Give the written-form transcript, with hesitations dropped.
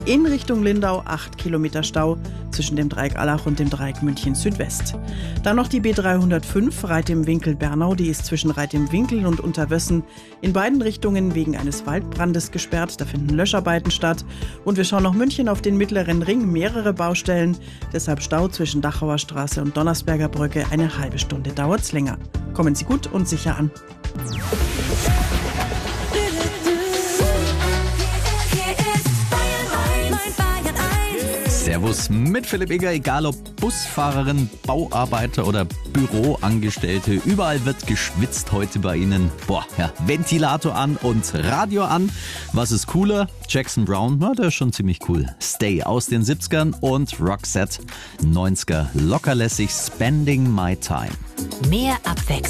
In Richtung Lindau 8 Kilometer Stau zwischen dem Dreieck Allach und dem Dreieck München Südwest. Dann noch die B305 Reit im Winkel-Bernau, die ist zwischen Reit im Winkel und Unterwössen in beiden Richtungen wegen eines Waldbrandes gesperrt. Da finden Löscharbeiten statt. Und wir schauen noch München auf den Mittleren Ring, mehrere Baustellen. Deshalb Stau zwischen Dachauer Straße und Donnersberger Brücke, eine halbe Stunde dauert's länger. Kommen Sie gut und sicher an. Servus mit Philipp Eger, egal ob Busfahrerin, Bauarbeiter oder Büroangestellte, überall wird geschwitzt heute bei Ihnen. Ventilator an und Radio an. Was ist cooler? Jackson Brown, der ist schon ziemlich cool. Stay aus den 70ern und Roxette 90er. Lockerlässig Spending My Time. Mehr Abwechslung.